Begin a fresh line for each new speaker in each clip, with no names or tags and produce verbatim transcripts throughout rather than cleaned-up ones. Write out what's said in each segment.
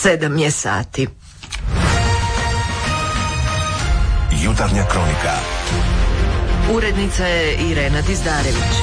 Sedam je sati.
Jutarnja kronika.
Urednica je Irena Dizdarević.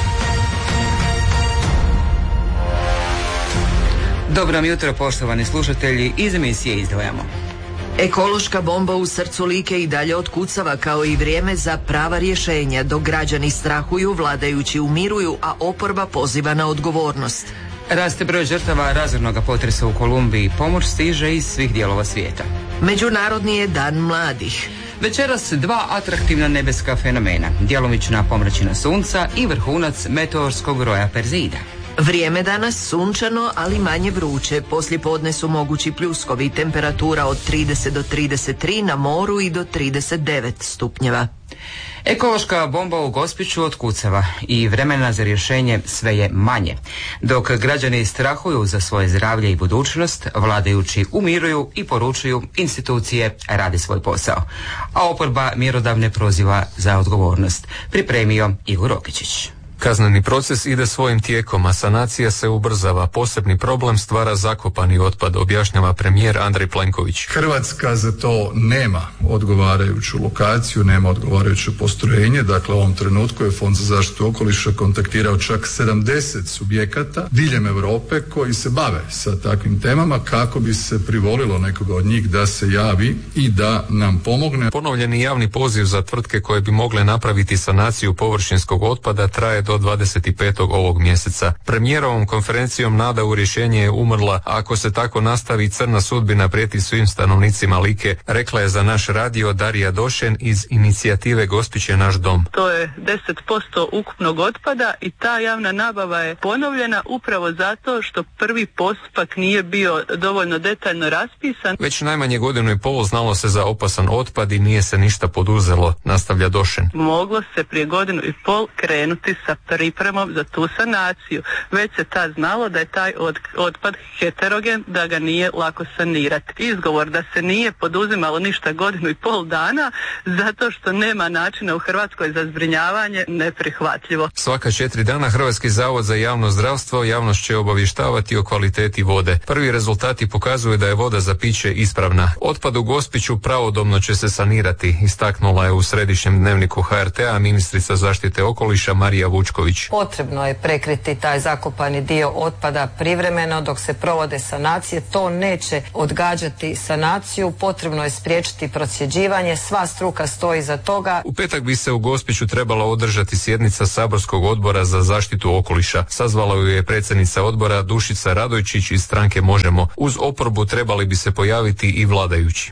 Dobro vam jutro, poštovani slušatelji, iz emisije izdvajamo.
Ekološka bomba u srcu Like i dalje otkucava, kao i vrijeme za prava rješenja, dok građani strahuju, vladajući umiruju, a oporba poziva na odgovornost.
Raste broj žrtava razornog potresa u Kolumbiji, pomoć stiže iz svih dijelova svijeta.
Međunarodni je dan mladih.
Večeras dva atraktivna nebeska fenomena, djelomična pomračina sunca i vrhunac meteorskog roja Perzida.
Vrijeme danas sunčano, ali manje vruće. Poslijepodne su mogući pljuskovi, temperatura od trideset do trideset tri na moru i do trideset devet stupnjeva.
Ekološka bomba u Gospiću otkucava i vremena za rješenje sve je manje. Dok građani strahuju za svoje zdravlje i budućnost, vladajući umiruju i poručuju institucije rade svoj posao. A oporba mjerodavne proziva za odgovornost. Pripremio Igor Rokičić.
Kazneni proces ide svojim tijekom, a sanacija se ubrzava. Posebni problem stvara zakopani otpad, objašnjava premijer Andrej Plenković.
Hrvatska za to nema odgovarajuću lokaciju, nema odgovarajuće postrojenje. Dakle, u ovom trenutku je Fond za zaštitu okoliša kontaktirao čak sedamdeset subjekata diljem Europe koji se bave sa takvim temama kako bi se privolilo nekoga od njih da se javi i da nam pomogne.
Ponovljeni javni poziv za tvrtke koje bi mogle napraviti sanaciju površinskog otpada traje do dvadeset petog ovog mjeseca. Premijerovom konferencijom nada u rješenje je umrla, a ako se tako nastavi crna sudbina prijeti svim stanovnicima Like, rekla je za naš radio Darija Došen iz inicijative Gospić je naš dom.
To je deset posto ukupnog otpada i ta javna nabava je ponovljena upravo zato što prvi postupak nije bio dovoljno detaljno raspisan.
Već najmanje godinu i pol znalo se za opasan otpad i nije se ništa poduzelo, nastavlja Došen.
Moglo se prije godinu i pol krenuti sa pripremom za tu sanaciju. Već se tad znalo da je taj od, otpad heterogen, da ga nije lako sanirati. Izgovor da se nije poduzimalo ništa godinu i pol dana zato što nema načina u Hrvatskoj za zbrinjavanje, neprihvatljivo.
Svaka četiri dana Hrvatski zavod za javno zdravstvo javnost će obavještavati o kvaliteti vode. Prvi rezultati pokazuju da je voda za piće ispravna. Otpad u Gospiću pravodobno će se sanirati, istaknula je u središnjem dnevniku H R T-a ministrica zaštite okoliša Marija Vučković.
Potrebno je prekriti taj zakopani dio otpada privremeno dok se provode sanacije. To neće odgađati sanaciju, potrebno je spriječiti procjeđivanje, sva struka stoji za toga.
U petak bi se u Gospiću trebala održati sjednica saborskog odbora za zaštitu okoliša. Sazvala ju je predsjednica odbora Dušica Radojčić iz stranke Možemo. Uz oporbu trebali bi se pojaviti i vladajući.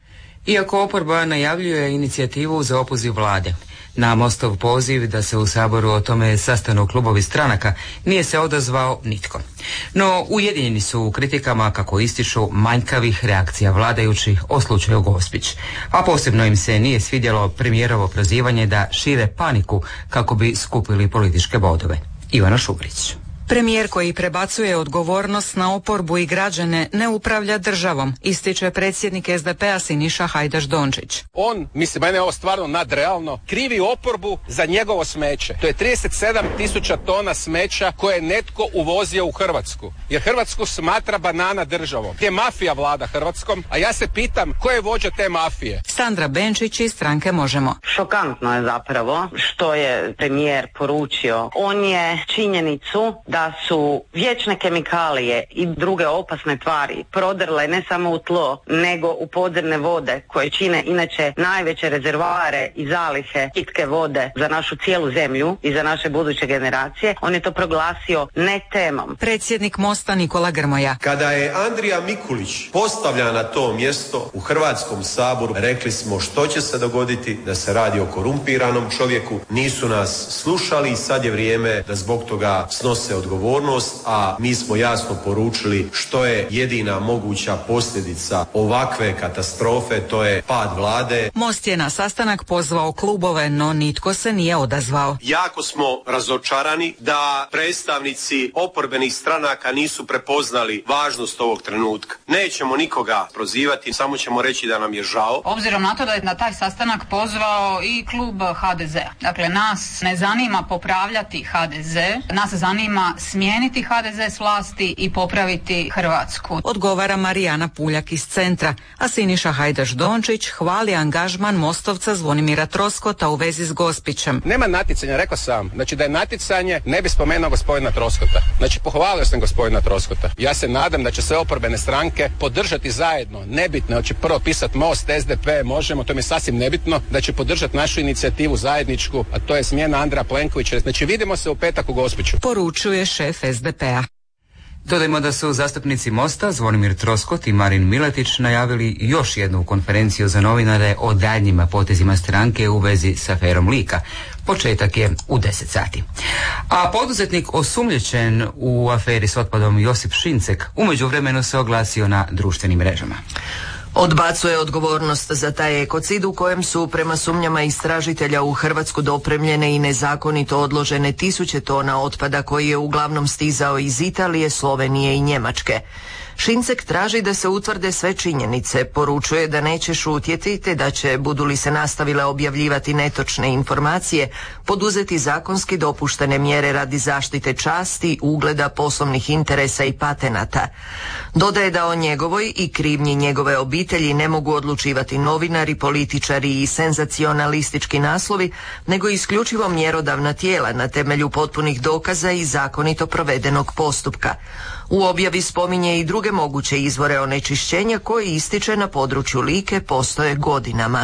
Iako oporba najavljuje inicijativu za opoziv vlade, na Mostov poziv da se u Saboru o tome sastanu klubovi stranaka nije se odazvao nitko. No ujedinjeni su u kritikama, kako ističu, manjkavih reakcija vladajućih o slučaju Gospić. A posebno im se nije svidjelo premijerovo prozivanje da šire paniku kako bi skupili političke bodove. Ivana Šubrić.
Premijer koji prebacuje odgovornost na oporbu i građane ne upravlja državom, ističe predsjednik S D P-a Siniša Hajdaš Dončić.
On, mislim, mene je ovo stvarno nadrealno, krivi oporbu za njegovo smeće. To je trideset sedam tisuća tona smeća koje je netko uvozio u Hrvatsku. Jer Hrvatsku smatra banana državom. Gdje mafija vlada Hrvatskom, a ja se pitam ko je vođa te mafije.
Sandra Benčić iz stranke Možemo.
Šokantno je zapravo što je premijer poručio. On je činjenicu da da su vječne kemikalije i druge opasne tvari prodrle ne samo u tlo, nego u podzemne vode koje čine inače najveće rezervoare i zalihe pitke vode za našu cijelu zemlju i za naše buduće generacije. On je to proglasio ne temom.
Predsjednik Mosta Nikola Grmoja.
Kada je Andrija Mikulić postavlja na to mjesto u Hrvatskom saboru, rekli smo što će se dogoditi, da se radi o korumpiranom čovjeku. Nisu nas slušali i sad je vrijeme da zbog toga snose odgovornost, a mi smo jasno poručili što je jedina moguća posljedica ovakve katastrofe, to je pad vlade.
Most je na sastanak pozvao klubove, no nitko se nije odazvao.
Jako smo razočarani da predstavnici oporbenih stranaka nisu prepoznali važnost ovog trenutka. Nećemo nikoga prozivati, samo ćemo reći da nam je žao.
Obzirom na to da je na taj sastanak pozvao i klub H D Z-a. Dakle, nas ne zanima popravljati H D Z, nas zanima izborima smijeniti ha de ze s vlasti i popraviti Hrvatsku.
Odgovara Marijana Puljak iz Centra, a Siniša Hajdaš Dončić hvali angažman Mostovca Zvonimira Troskota u vezi s Gospićem.
Nema natjecanja, rekao sam. Znači da je natjecanje, ne bi spomenuo gospodina Troskota. Znači pohvalio sam gospodina Troskota. Ja se nadam da će sve oporbene stranke podržati zajedno, nebitno, hoće prvo pisati Most, es de pe, Možemo, to mi je sasvim nebitno, da će podržati našu inicijativu zajedničku, a to je smjena Andreja Plenkovića. Znači vidimo se u petak u Gospiću.
Poručuje šef es de pe-a.
Dodajmo da su zastupnici Mosta Zvonimir Troskot i Marin Miletić najavili još jednu konferenciju za novinare o daljnjim potezima stranke u vezi s aferom Lika. Početak je u deset sati. A poduzetnik osumnjičen u aferi s otpadom Josip Šincek u međuvremenu se oglasio na društvenim mrežama.
Odbacuje odgovornost za taj ekocid u kojem su prema sumnjama istražitelja u Hrvatsku dopremljene i nezakonito odložene tisuće tona otpada koji je uglavnom stizao iz Italije, Slovenije i Njemačke. Šincek traži da se utvrde sve činjenice, poručuje da neće šutjeti te da će, budu li se nastavile objavljivati netočne informacije, poduzeti zakonski dopuštene mjere radi zaštite časti, ugleda, poslovnih interesa i patenata. Dodaje da o njegovoj i krivnji njegove obitelji ne mogu odlučivati novinari, političari i senzacionalistički naslovi, nego isključivo mjerodavna tijela na temelju potpunih dokaza i zakonito provedenog postupka. U objavi spominje i druge moguće izvore onečišćenja koji ističe na području Like postoje godinama.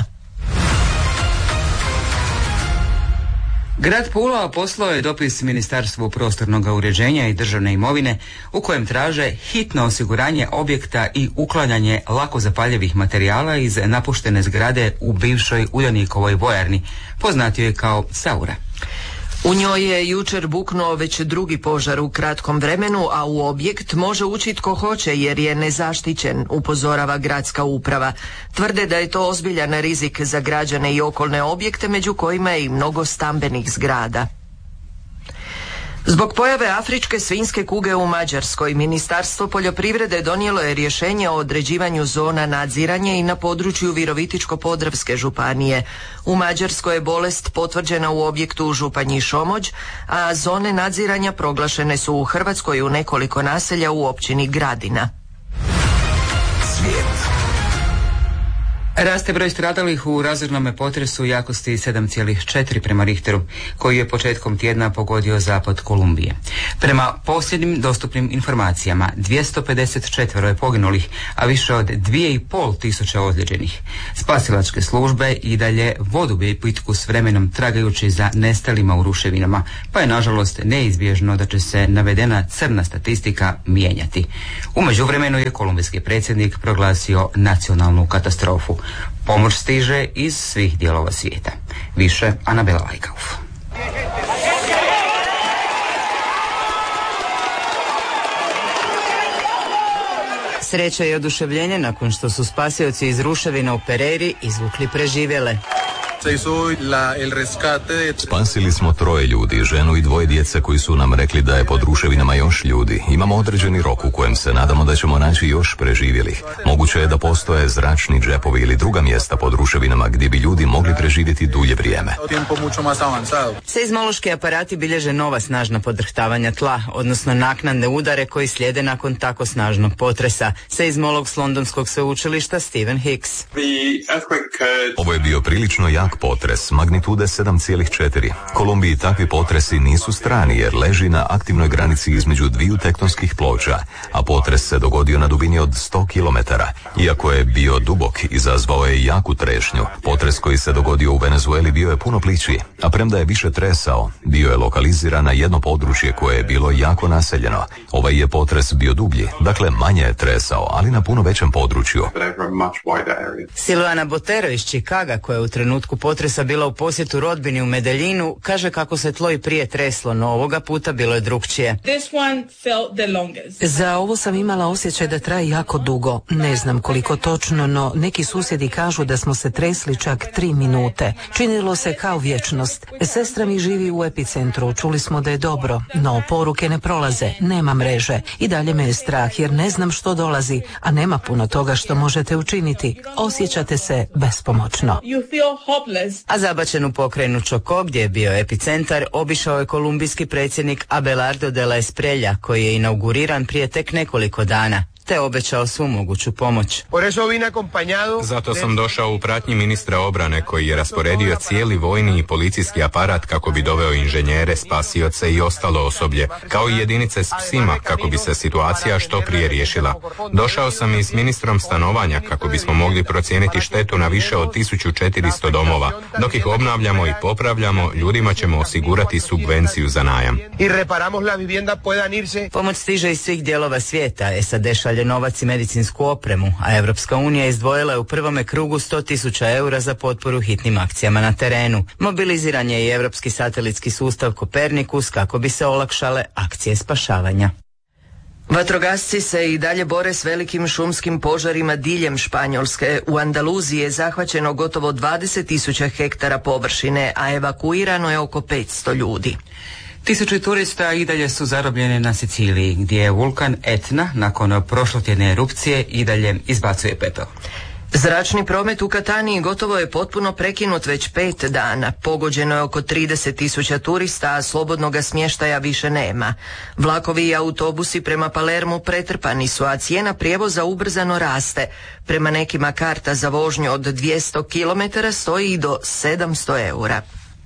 Grad Pula poslao je dopis Ministarstvu prostornog uređenja i državne imovine u kojem traže hitno osiguranje objekta i uklanjanje lako zapaljivih materijala iz napuštene zgrade u bivšoj Uljanikovoj vojarni, poznatio je kao Saura.
U njoj je jučer buknuo već drugi požar u kratkom vremenu, a u objekt može ući tko hoće jer je nezaštićen, upozorava gradska uprava. Tvrde da je to ozbiljan rizik za građane i okolne objekte, među kojima je i mnogo stambenih zgrada. Zbog pojave afričke svinjske kuge u Mađarskoj, Ministarstvo poljoprivrede donijelo je rješenje o određivanju zona nadziranja i na području Virovitičko-podravske županije. U Mađarskoj je bolest potvrđena u objektu u Županji Šomođ, a zone nadziranja proglašene su u Hrvatskoj u nekoliko naselja u općini Gradina.
Svijet.
Raste broj stradalih u razornom potresu jakosti sedam zarez četiri prema Richteru, koji je početkom tjedna pogodio zapad Kolumbije. Prema posljednjim dostupnim informacijama, dvjesto pedeset četiri je poginulih, a više od dvije i pol tisuće ozlijeđenih. Spasilačke službe i dalje vodu bitku s vremenom tragajući za nestalima u ruševinama, pa je nažalost neizbježno da će se navedena crna statistika mijenjati. U međuvremenu je kolumbijski predsjednik proglasio nacionalnu katastrofu. Pomoć stiže iz svih dijelova svijeta. Više Anabela Lajkauf.
Sreća i oduševljenje nakon što su spasioci iz ruševina u Pereiri izvukli preživjele.
Spasili smo troje ljudi, ženu i dvoje djece koji su nam rekli da je pod ruševinama još ljudi. Imamo određeni rok u kojem se nadamo da ćemo naći još preživjelih. Moguće je da postoje zračni džepovi ili druga mjesta pod ruševinama gdje bi ljudi mogli preživjeti dulje vrijeme.
Seizmološki aparati bilježe nova snažna podrhtavanja tla, odnosno naknadne udare koji slijede nakon tako snažnog potresa. Seizmolog s Londonskog sveučilišta Stephen Hicks.
Ovo je bio prilično jak potres, magnitude sedam zarez četiri. Kolumbiji takvi potresi nisu strani jer leži na aktivnoj granici između dviju tektonskih ploča, a potres se dogodio na dubini od sto kilometara. Iako je bio dubok, izazvao je jaku trešnju. Potres koji se dogodio u Venezueli bio je puno plićiji, a premda je više tresao, bio je lokaliziran na jedno područje koje je bilo jako naseljeno. Ovaj je potres bio dublji, dakle manje je tresao, ali na puno većem području.
Silvana Botero iz Čikaga, koja je u trenutku potresa bila u posjetu rodbini u Medeljinu, kaže kako se tlo i prije treslo, no ovoga puta bilo je drukčije.
Za ovo sam imala osjećaj da traje jako dugo. Ne znam koliko točno, no neki susjedi kažu da smo se tresli čak tri minute. Činilo se kao vječnost. sigurnost. Sestra mi živi u epicentru, čuli smo da je dobro, no poruke ne prolaze, nema mreže. I dalje me je strah jer ne znam što dolazi, a nema puno toga što možete učiniti. Osjećate se bespomoćno.
A zabačenu pokrajinu Chocó, gdje je bio epicentar, obišao je kolumbijski predsjednik Abelardo de la Espriella, koji je inauguriran prije tek nekoliko dana, te obećao svu moguću pomoć.
Zato sam došao u pratnji ministra obrane koji je rasporedio cijeli vojni i policijski aparat kako bi doveo inženjere, spasioce i ostalo osoblje, kao i jedinice s psima kako bi se situacija što prije riješila. Došao sam i s ministrom stanovanja kako bismo mogli procijeniti štetu na više od tisuću četiristo domova. Dok ih obnavljamo i popravljamo, ljudima ćemo osigurati subvenciju za najam.
Pomoć stiže iz svih dijelova svijeta. S A D šalje novac i medicinsku opremu, a Europska unija izdvojila je u prvome krugu sto tisuća eura za potporu hitnim akcijama na terenu. Mobiliziran je i europski satelitski sustav Kopernikus kako bi se olakšale akcije spašavanja.
Vatrogasci se i dalje bore s velikim šumskim požarima diljem Španjolske. U Andaluziji je zahvaćeno gotovo dvadeset tisuća hektara površine, a evakuirano je oko petsto ljudi.
Tisuće turista i dalje su zarobljene na Siciliji, gdje je vulkan Etna nakon prošlotjedne erupcije i dalje izbacuje pepeo.
Zračni promet u Kataniji gotovo je potpuno prekinut već pet dana. Pogođeno je oko trideset tisuća turista, a slobodnoga smještaja više nema. Vlakovi i autobusi prema Palermu pretrpani su, a cijena prijevoza ubrzano raste. Prema nekima karta za vožnju od dvjesto kilometara stoji i do sedamsto eura.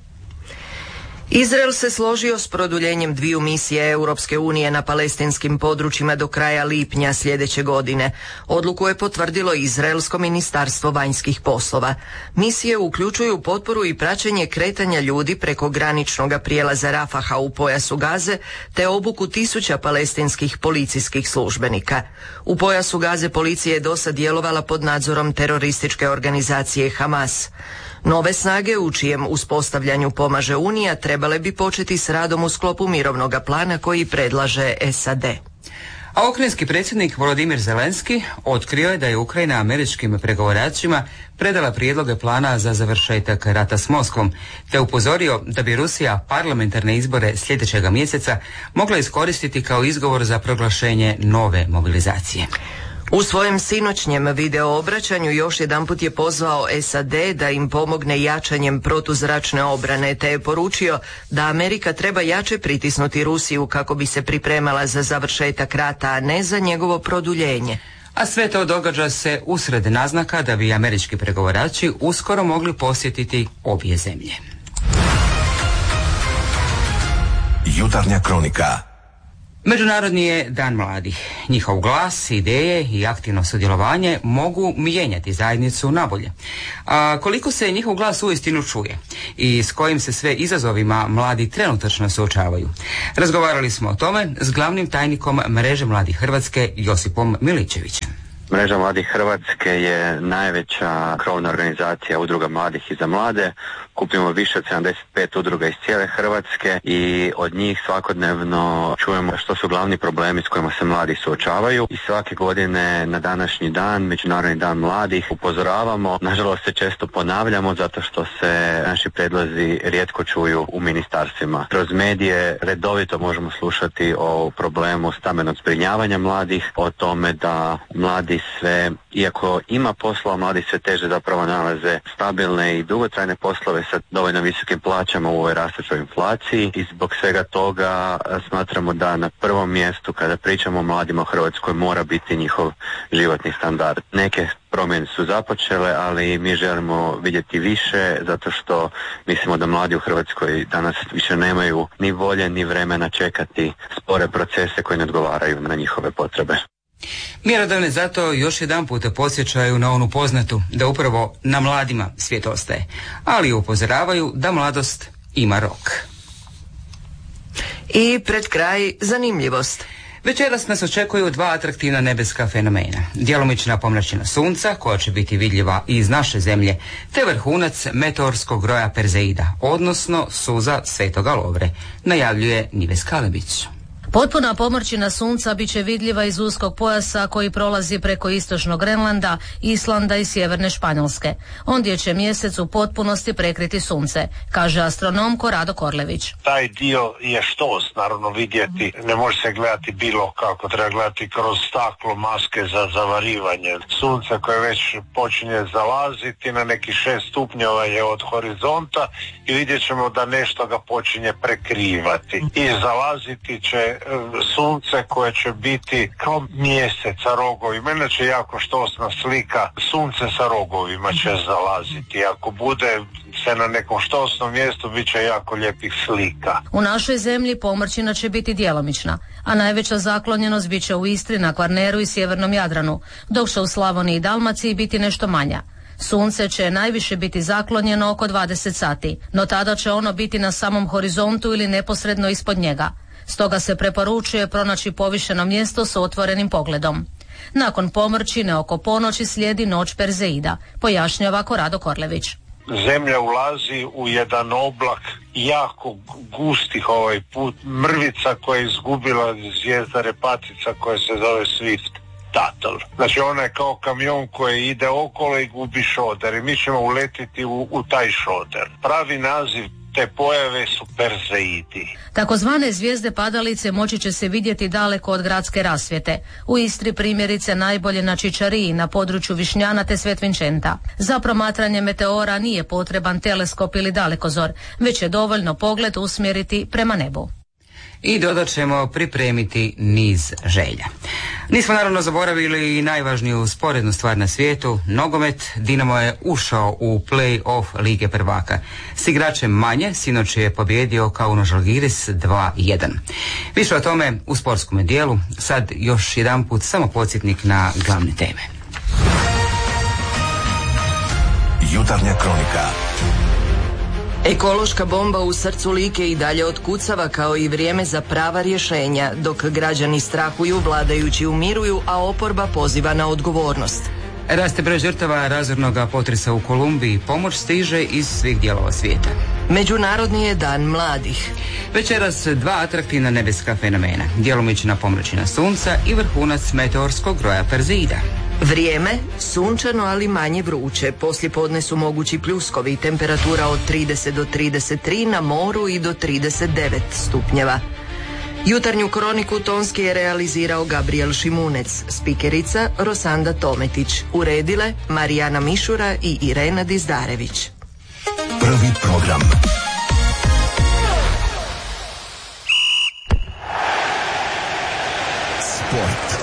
Izrael se složio s produljenjem dviju misije Europske unije na palestinskim područjima do kraja lipnja sljedeće godine. Odluku je potvrdilo Izraelsko ministarstvo vanjskih poslova. Misije uključuju potporu i praćenje kretanja ljudi preko graničnog prijelaza Rafaha u pojasu Gaze, te obuku tisuća palestinskih policijskih službenika. U pojasu Gaze policija je dosad djelovala pod nadzorom terorističke organizacije Hamas. Nove snage u čijem uspostavljanju pomaže Unija trebale bi početi s radom u sklopu mirovnog plana koji predlaže S A D.
A ukrajinski predsjednik Volodimir Zelenski otkrio je da je Ukrajina američkim pregovaračima predala prijedloge plana za završetak rata s Moskvom, te upozorio da bi Rusija parlamentarne izbore sljedećega mjeseca mogla iskoristiti kao izgovor za proglašenje nove mobilizacije.
U svojem sinoćnjem video obraćanju još jedanput je pozvao S A D da im pomogne jačanjem protuzračne obrane, te je poručio da Amerika treba jače pritisnuti Rusiju kako bi se pripremala za završetak rata, a ne za njegovo produljenje.
A sve to događa se usred naznaka da bi američki pregovarači uskoro mogli posjetiti obje zemlje.
Jutarnja kronika.
Međunarodni je dan mladih. Njihov glas, ideje i aktivno sudjelovanje mogu mijenjati zajednicu nabolje. A koliko se njihov glas uistinu čuje i s kojim se sve izazovima mladi trenutačno suočavaju? Razgovarali smo o tome s glavnim tajnikom Mreže mladih Hrvatske Josipom Miličevićem.
Mreža mladih Hrvatske je najveća krovna organizacija udruga mladih i za mlade. Kupimo više od sedamdeset pet udruga iz cijele Hrvatske i od njih svakodnevno čujemo što su glavni problemi s kojima se mladi suočavaju. I svake godine na današnji dan, Međunarodni dan mladih, upozoravamo. Nažalost se često ponavljamo zato što se naši predlozi rijetko čuju u ministarstvima. Kroz medije redovito možemo slušati o problemu stambenog zbrinjavanja mladih, o tome da mladi sve, iako ima posla, mladi sve teže zapravo nalaze stabilne i dugotrajne poslove sa dovoljno visokim plaćama u ovoj rastućoj inflaciji i zbog svega toga smatramo da na prvom mjestu kada pričamo o mladima u Hrvatskoj mora biti njihov životni standard. Neke promjene su započele, ali mi želimo vidjeti više zato što mislimo da mladi u Hrvatskoj danas više nemaju ni volje ni vremena čekati spore procese koji ne odgovaraju na njihove potrebe.
Mjerodavne zato još jedan put podsjećaju na onu poznatu da upravo na mladima svijet ostaje, ali upozoravaju da mladost ima rok.
I pred kraj zanimljivost.
Večeras nas očekuju dva atraktivna nebeska fenomena. Djelomična pomračina sunca, koja će biti vidljiva i iz naše zemlje, te vrhunac meteorskog roja Perzeida, odnosno suza Svetoga Lovre, najavljuje Nives Kalebić.
Potpuna pomrčina sunca bit će vidljiva iz uskog pojasa koji prolazi preko istočnog Grenlanda, Islanda i sjeverne Španjolske. Ondje će mjesec u potpunosti prekriti sunce, kaže astronom Korado Korlević.
Taj dio je štos, naravno vidjeti, ne može se gledati bilo kako, treba gledati kroz staklo, maske za zavarivanje. Sunce koje već počinje zalaziti na neki šest stupnjeva je od horizonta i vidjet ćemo da nešto ga počinje prekrivati. I zalaziti će sunce koje će biti kao mjesec sa rogovima. Inače jako štosna slika, sunce sa rogovima će zalaziti. Ako bude se na nekom štosnom mjestu, bit će jako lijepih slika.
U našoj zemlji pomrčina će biti djelomična, a najveća zaklonjenost bit će u Istri, na Kvarneru i sjevernom Jadranu, dok će u Slavoniji i Dalmaciji biti nešto manja. Sunce će najviše biti zaklonjeno oko dvadeset sati, no tada će ono biti na samom horizontu ili neposredno ispod njega. Stoga se preporučuje pronaći povišeno mjesto s otvorenim pogledom. Nakon pomrčine oko ponoći slijedi noć Perzeida, pojašnjava Korado Korlević.
Zemlja ulazi u jedan oblak jako gustih ovaj put mrvica koja je izgubila zvijezda repatica koja se zove Swift Tuttle. Znači ona je kao kamion koji ide okolo i gubi šoder i mi ćemo uletiti u, u taj šoder. Pravi naziv te pojave su Perzeidi.
Takozvane zvijezde padalice moći će se vidjeti daleko od gradske rasvjete. U Istri primjerice najbolje na Čičariji, na području Višnjana te Svetvinčenta. Za promatranje meteora nije potreban teleskop ili dalekozor, već je dovoljno pogled usmjeriti prema nebu.
I dodat ćemo pripremiti niz želja. Nismo naravno zaboravili i najvažniju sporednu stvar na svijetu, nogomet. Dinamo je ušao u play-off Lige prvaka. S igračem manje, sinoć je pobjedio Kauno Žalgiris dva jedan. Više o tome u sportskom dijelu, sad još jedanput samo podsjetnik na glavne teme.
Jutarnja kronika.
Ekološka bomba u srcu Like i dalje otkucava kao i vrijeme za prava rješenja, dok građani strahuju, vladajući umiruju, a oporba poziva na odgovornost.
Raste broj žrtava razornog potresa u Kolumbiji, pomoć stiže iz svih dijelova svijeta.
Međunarodni je dan mladih.
Večeras dva atraktivna nebeska fenomena, djelomična pomračina sunca i vrhunac meteorskog broja Perzeida.
Vrijeme, sunčano ali manje vruće, poslijepodne su mogući pljuskovi, temperatura od trideset do trideset tri, na moru i do trideset devet stupnjeva. Jutarnju kroniku tonski je realizirao Gabriel Šimunec, spikerica Rosanda Tometić, uredile Marijana Mišura i Irena Dizdarević.
Prvi program. Sport.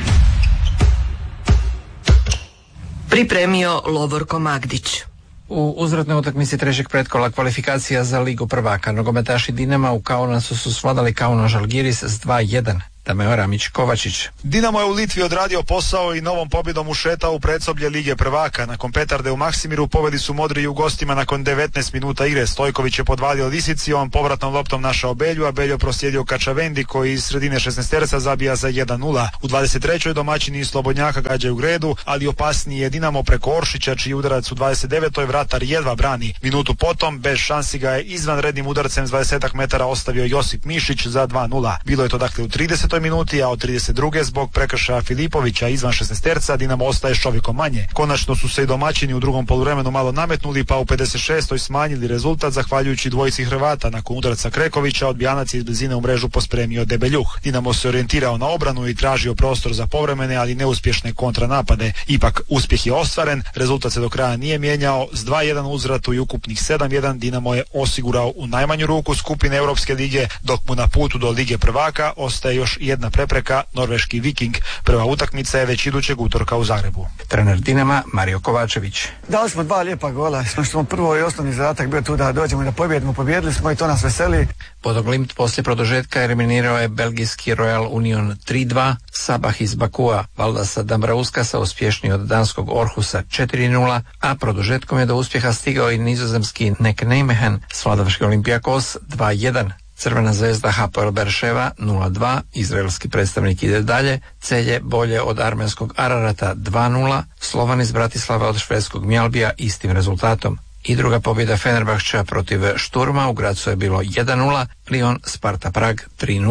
Pripremio Lovorko Magdić.
U uzvratnoj utakmici trećeg pretkola kvalifikacija za Ligu prvaka nogometaši Dinama u Kaunasu su svladali Kauno Žalgiris s dva jedan. Dameo Ramić Kovačić.
Dinamo je u Litvi odradio posao i novom pobjedom ušetao u predsoblje Lige prvaka. Nakon petarde u Maksimiru pobjedi su modri u gostima nakon devetnaest minuta igre. Stojković je podvalio Lisici, on povratnom loptom našao Belju, a Beljo proslijedio Kačavendi koji iz sredine šesnaesterca zabija za jedan nula. U dvadeset trećoj domaćini Slobodnjaka gađaju Gredu, ali opasniji je Dinamo preko Oršića, čiji udarac u dvadeset devetoj vratar jedva brani. Minutu potom, bez šansi ga je izvanrednim udarcem s dvadeset metara ostavio Josip Mišić za dva nula. Bilo je to dakle u tridesetoj minuti, a od trideset druge zbog prekršaja Filipovića izvan šesnaesterca Dinamo ostaje s čovjekom manje. Konačno su se i domaćini u drugom poluvremenu malo nametnuli, pa u pedeset šestoj smanjili rezultat zahvaljujući dvojici Hrvata. Nakon udarca Krekovića odbijanac iz blizine u mrežu pospremio Debeljuh. Dinamo se orijentirao na obranu i tražio prostor za povremene, ali neuspješne kontranapade. Ipak uspjeh je ostvaren, rezultat se do kraja nije mijenjao. S dva jedan uzvratu i ukupnih sedam jedan Dinamo je osigurao u najmanju ruku skupine Europske lige, dok mu na putu do Lige prvaka ostaje još jedna prepreka, norveški Viking. Prva utakmica je već idućeg utorka u Zagrebu.
Trener Dinama Mario Kovačević.
Dali smo dva lijepa gola, što smo prvo i osnovni zadatak bio tu da dođemo i da pobjedimo, pobjedili smo i to nas veseli.
Bodo Glimt poslije produžetka eliminirao je belgijski Royal Union tri dva, Sabah iz Bakua, Valdasa Dambrauskasa uspješniji od danskog Orhusa četiri nula, a produžetkom je do uspjeha stigao i nizozemski Nek Nijmegen, Sladovški Olimpijakos dva jedan. Crvena zvezda Hapoel Berševa nula dva, izraelski predstavnik ide dalje, Celje bolje od armenskog Ararata dva nula, Slovan iz Bratislava od švedskog Mjalbija istim rezultatom. I druga pobjeda Fenerbahča protiv Šturma, u Gracu je bilo jedan nula, Lyon Sparta Prag tri nula.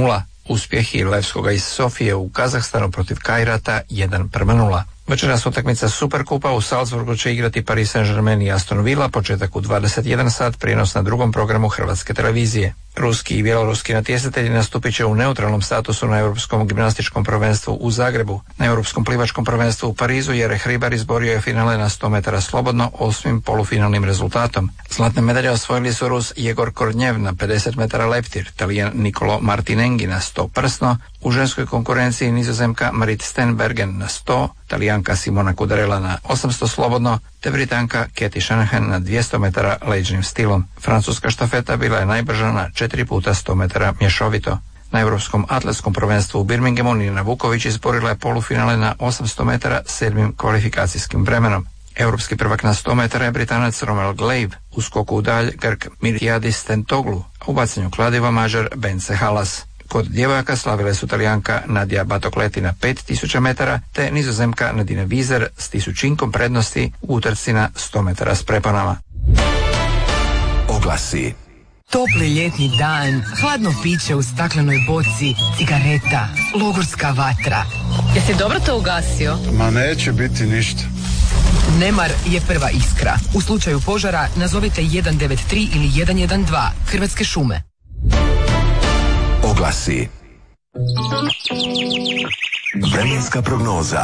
Uspjehi Levskoga iz Sofije u Kazahstanu protiv Kajrata jedan prema nula. Večeras utakmica Superkupa u Salzburgu će igrati Paris Saint-Germain i Aston Villa, početak u dvadeset jedan sat, prijenos na drugom programu Hrvatske televizije. Ruski i bjeloruski natjecatelji nastupit će u neutralnom statusu na Europskom gimnastičkom prvenstvu u Zagrebu. Na Europskom plivačkom prvenstvu u Parizu Jere Hribar izborio je finale na sto metara slobodno osmim polufinalnim rezultatom. Zlatne medalje osvojili su Rus Jegor Kornjev na pedeset metara leptir, Talijan Nicolo Martinenghi na sto prsno, u ženskoj konkurenciji Nizozemka Marit Stenbergen na sto, Talijanka Simona Kudarela na osamsto slobodno, te Britanka Katie Shanahan na dvjesto metara leđnim stilom. Francuska štafeta bila je najbrža na četiri puta sto metara mješovito. Na Europskom atletskom prvenstvu u Birminghamu Nina Vuković izborila je polufinale na osamsto metara sedmim kvalifikacijskim vremenom. Europski prvak na sto metara je Britanac Romel Glave, u skoku u dalj Grk Mirjadis Stentoglu, a u bacanju kladiva Mađar Bence Halas. Kod djevojaka slavile su Talijanka Nadija Batokleti na pet tisuća metara, te Nizozemka Nadine Vizer s tisućinkom prednosti u utrci na sto metara s preponama.
Oglasi.
Topli ljetni dan, hladno piće u staklenoj boci, cigareta, logorska vatra. Jesi dobro to ugasio?
Ma neće biti ništa.
Nemar je prva iskra. U slučaju požara nazovite jedan devet tri ili jedan jedan dva. Hrvatske šume.
Oglasi. Vremenska prognoza.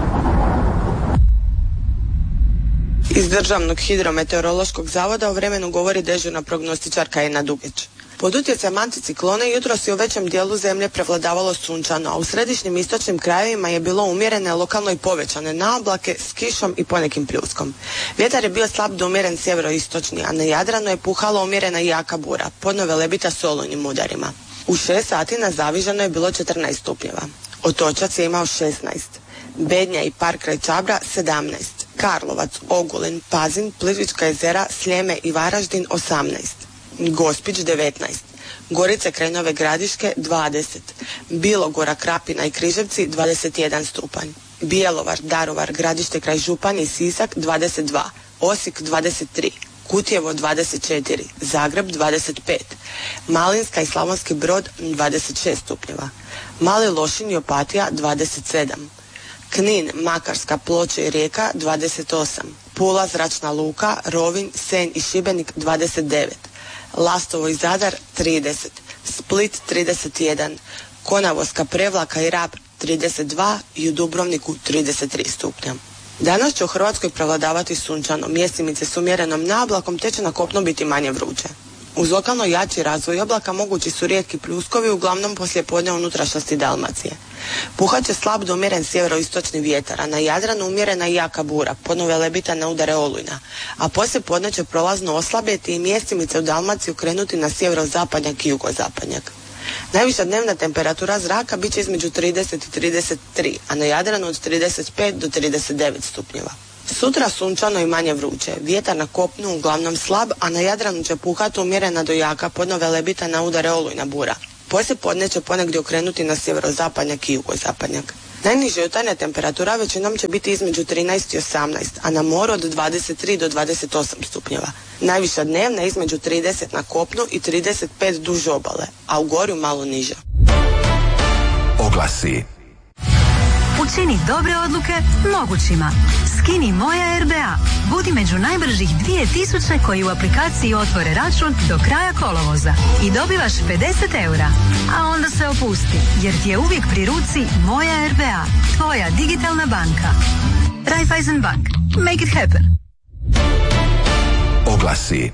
Iz Državnog hidrometeorološkog zavoda o vremenu govori dežurna prognostičarka Ena Dugić. Pod utjecajem anticiklona jutros je u većem dijelu zemlje prevladavalo sunčano, a u središnjim istočnim krajevima je bilo umjerene, lokalno i povećane naoblake s kišom i ponekim pljuskom. Vjetar je bio slab do umjeren sjeveroistočni, a na Jadranu je puhala umjerena i jaka bura, podno Velebita s olujnim udarima. U šest sati na Zavižanu je bilo četrnaest stupnjeva. Otočac je imao šesnaest. Bednja i park kraj Čabra sedamnaest. Karlovac, Ogulin, Pazin, Plitvička jezera, Sljeme i Varaždin osamnaest. Gospić devetnaest. Gorice kraj Nove Gradiške dvadeset. Bilogora, Krapina i Križevci dvadeset jedan stupanj. Bjelovar, Daruvar, Gradište kraj Županje i Sisak dvadeset dva. Osijek dvadeset tri. Kutjevo dvadeset četiri, Zagreb dvadeset pet, Malinska i Slavonski Brod dvadeset šest stupnjeva, Mali Lošinj i Opatija dvadeset sedam, Knin, Makarska, Ploče i Rijeka dvadeset osam, Pula, Zračna luka, Rovinj, Senj i Šibenik dvadeset devet, Lastovo i Zadar trideset, Split trideset jedan, Konavoska, Prevlaka i Rab trideset dva i u Dubrovniku trideset tri stupnja. Danas će u Hrvatskoj prevladavati sunčano, mjestimice s umjerenom naoblakom, te će na kopnu biti manje vruće. Uz lokalno jači razvoj oblaka mogući su rijetki pljuskovi, uglavnom poslijepodne unutrašnjosti Dalmacije. Puhat će slab do umjeren sjeveroistočni vjetar, a na Jadranu umjerena i jaka bura, podno Velebita na udare olujna, a poslijepodne će prolazno oslabjeti i mjestimice u Dalmaciju krenuti na sjeverozapadnjak i jugozapadnjak. Najviša dnevna temperatura zraka bit će između trideset i trideset tri, a na Jadranu od trideset pet do trideset devet stupnjeva. Sutra sunčano i manje vruće, vjetar na kopnu uglavnom slab, a na Jadranu će puhati umjerena do jaka, podno Velebita na udare olujna bura. Poslije podne će ponegdje okrenuti na sjeverozapadnjak i jugozapadnjak. Najniža jutarnja temperatura većinom će biti između trinaest i osamnaest, a na moru od dvadeset tri do dvadeset osam stupnjeva. Najviša dnevna između trideset na kopnu i trideset pet duž obale, a u gorju malo niže.
Oglasi.
Učini dobre odluke mogućima. Skini Moja R B A. Budi među najbržih dvije tisuće koji u aplikaciji otvore račun do kraja kolovoza i dobivaš pedeset eura. A onda se opusti, jer ti je uvijek pri ruci Moja R B A, tvoja digitalna banka. Raiffeisen Bank. Make it happen.
Oglasi.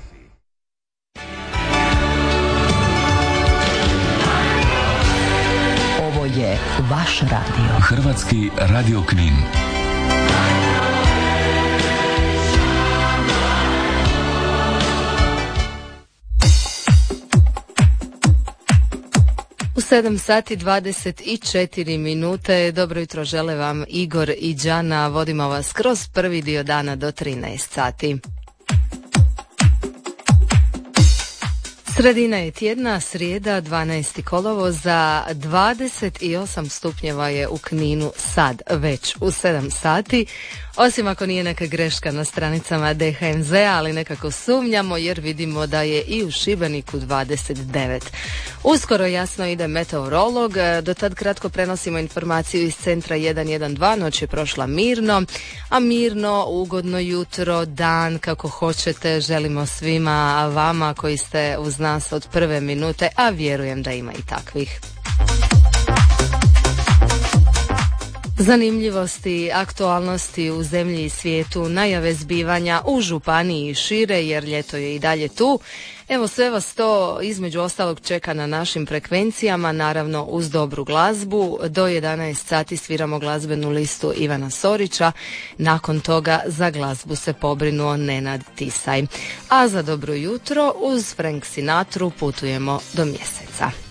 Ovo je vaš radio.
Hrvatski radio Knin.
U sedam sati dvadeset četiri minute. Dobro jutro žele vam Igor i Đana. Vodimo vas kroz prvi dio dana do trinaest sati. Sredina je tjedna, srijeda, dvanaesti kolovoza, dvadeset osam stupnjeva je u Kninu sad već u sedam sati. Osim ako nije neka greška na stranicama D H M Z, ali nekako sumnjamo jer vidimo da je i u Šibeniku dvadeset devet. Uskoro jasno ide meteorolog, do tad kratko prenosimo informaciju iz centra jedan jedan dva, noć je prošla mirno, a mirno, ugodno jutro, dan, kako hoćete, želimo svima vama koji ste uz nas od prve minute, a vjerujem da ima i takvih. Zanimljivosti, aktualnosti u zemlji i svijetu, najave zbivanja u županiji i šire, jer ljeto je i dalje tu. Evo, sve vas to između ostalog čeka na našim frekvencijama, naravno uz dobru glazbu. Do jedanaest sati sviramo glazbenu listu Ivana Sorića, nakon toga za glazbu se pobrinuo Nenad Tisaj. A za dobro jutro uz Frank Sinatru putujemo do mjeseca.